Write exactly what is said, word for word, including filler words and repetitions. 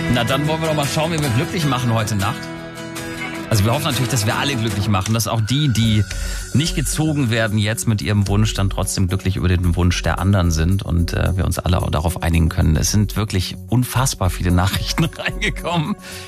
Na, dann wollen wir doch mal schauen, wie wir glücklich machen heute Nacht. Also wir hoffen natürlich, dass wir alle glücklich machen, dass auch die, die nicht gezogen werden jetzt mit ihrem Wunsch, dann trotzdem glücklich über den Wunsch der anderen sind und äh, wir uns alle auch darauf einigen können. Es sind wirklich unfassbar viele Nachrichten reingekommen.